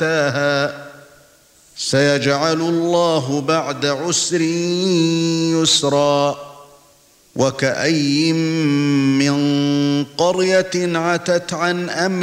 سيجعل الله بعد عسر يسرا وكأي من قرية عتت عن أمر